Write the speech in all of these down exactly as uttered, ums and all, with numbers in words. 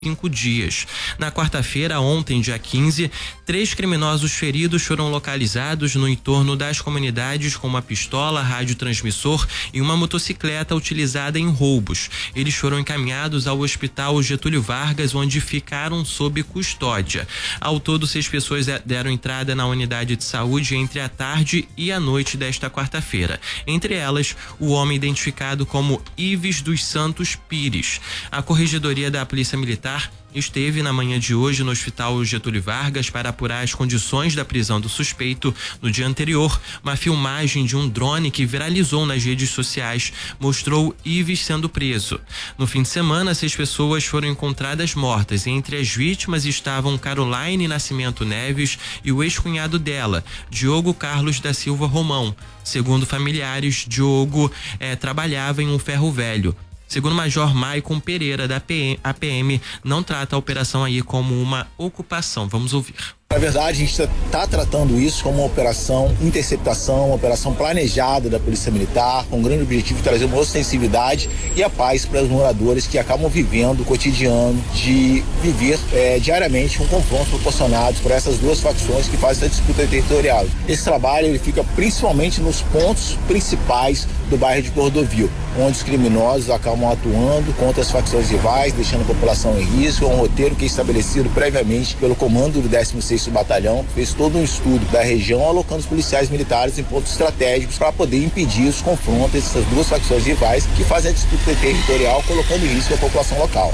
cinco dias. Na quarta-feira, ontem, dia quinze, três criminosos feridos foram localizados no entorno das comunidades com uma pistola, radiotransmissor e uma motocicleta utilizada em roubos. Eles foram encaminhados ao Hospital Getúlio Vargas, onde ficaram sob custódia. Ao todo, seis pessoas deram entrada na unidade de saúde entre a tarde e a noite desta quarta-feira. Entre elas, o homem identificado como Ives dos Santos Pires. A Corregedoria da Polícia Militar esteve na manhã de hoje no Hospital Getúlio Vargas para apurar as condições da prisão do suspeito. No dia anterior, uma filmagem de um drone que viralizou nas redes sociais mostrou Ives sendo preso. No fim de semana, seis pessoas foram encontradas mortas. Entre as vítimas estavam Caroline Nascimento Neves e o ex-cunhado dela, Diogo Carlos da Silva Romão. Segundo familiares, Diogo eh, trabalhava em um ferro velho. Segundo o Major Maicon Pereira, da A P M, não trata a operação aí como uma ocupação. Vamos ouvir. Na verdade, a gente está tratando isso como uma operação interceptação, uma operação planejada da Polícia Militar, com o grande objetivo de trazer uma ostensividade e a paz para os moradores que acabam vivendo o cotidiano de viver é, diariamente um confronto proporcionado por essas duas facções que fazem essa disputa territorial. Esse trabalho ele fica principalmente nos pontos principais do bairro de Cordovil, onde os criminosos acabam atuando contra as facções rivais, deixando a população em risco. É um roteiro que é estabelecido previamente pelo comando do décimo sexto Batalhão, fez todo um estudo da região, alocando os policiais militares em pontos estratégicos para poder impedir os confrontos dessas duas facções rivais que fazem a disputa territorial, colocando em risco a população local.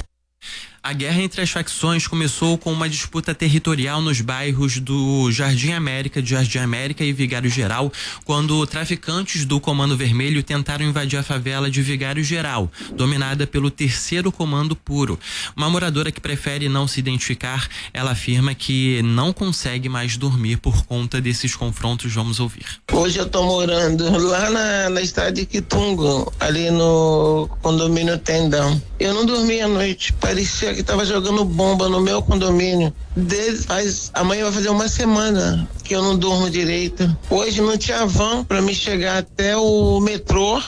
A guerra entre as facções começou com uma disputa territorial nos bairros do Jardim América, de Jardim América e Vigário Geral, quando traficantes do Comando Vermelho tentaram invadir a favela de Vigário Geral, dominada pelo Terceiro Comando Puro. Uma moradora que prefere não se identificar, ela afirma que não consegue mais dormir por conta desses confrontos. Vamos ouvir. Hoje eu tô morando lá na, na estrada de Quitungo, ali no condomínio Tendão. Eu não dormi à noite, parecia que tava jogando bomba no meu condomínio. Desde, faz, amanhã vai fazer uma semana que eu não durmo direito. Hoje não tinha van para me chegar até o metrô.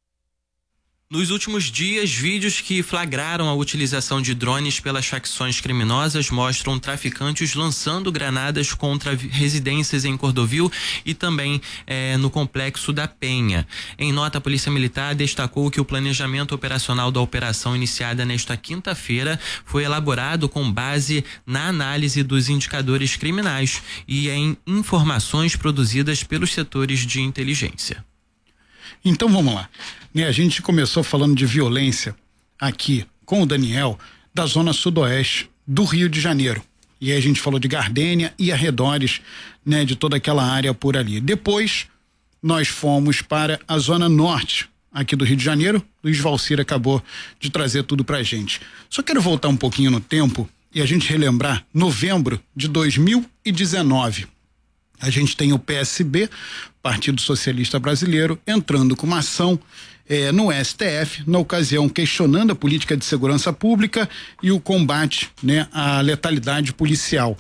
Nos últimos dias, vídeos que flagraram a utilização de drones pelas facções criminosas mostram traficantes lançando granadas contra residências em Cordovil e também eh, no Complexo da Penha. Em nota, a Polícia Militar destacou que o planejamento operacional da operação iniciada nesta quinta-feira foi elaborado com base na análise dos indicadores criminais e em informações produzidas pelos setores de inteligência. Então vamos lá, né? A gente começou falando de violência aqui com o Daniel da zona sudoeste do Rio de Janeiro, e aí a gente falou de Gardênia e arredores, né, de toda aquela área por ali. Depois nós fomos para a zona norte aqui do Rio de Janeiro. Luiz Valcir acabou de trazer tudo pra gente. Só quero voltar um pouquinho no tempo e a gente relembrar novembro de dois mil e dezenove. A gente tem o P S B, Partido Socialista Brasileiro, entrando com uma ação eh, no S T F, na ocasião questionando a política de segurança pública e o combate, né, à letalidade policial. O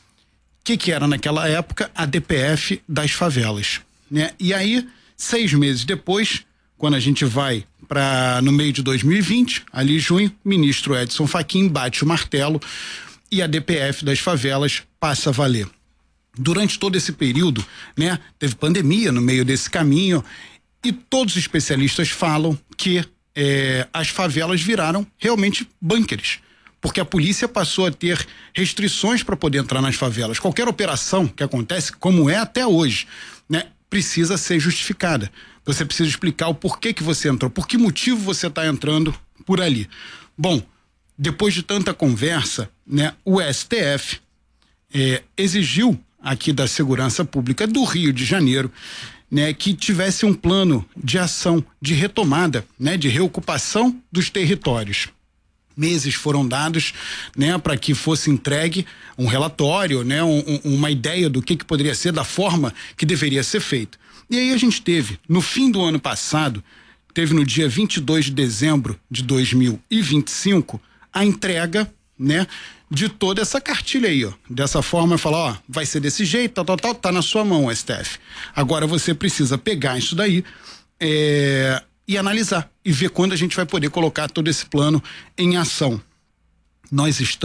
que que era naquela época? A D P F das favelas, né? E aí, seis meses depois, quando a gente vai para no meio de dois mil e vinte, ali em junho, o ministro Edson Fachin bate o martelo e a D P F das favelas passa a valer. Durante todo esse período, né, teve pandemia no meio desse caminho e todos os especialistas falam que eh, as favelas viraram realmente bunkers, porque a polícia passou a ter restrições para poder entrar nas favelas. Qualquer operação que acontece, como é até hoje, né, precisa ser justificada. Você precisa explicar o porquê que você entrou, por que motivo você está entrando por ali. Bom, depois de tanta conversa, né, o S T F eh, exigiu aqui da Segurança Pública do Rio de Janeiro, né, que tivesse um plano de ação de retomada, né, de reocupação dos territórios. Meses foram dados, né, para que fosse entregue um relatório, né, um, um, uma ideia do que, que poderia ser, da forma que deveria ser feito. E aí a gente teve, no fim do ano passado, teve no dia vinte e dois de dezembro de dois mil e vinte e cinco, a entrega, né, de toda essa cartilha aí, ó. Dessa forma, falar, ó, vai ser desse jeito, tal, tal, tal, tá na sua mão, S T F. Agora você precisa pegar isso daí é, e analisar e ver quando a gente vai poder colocar todo esse plano em ação. nós estamos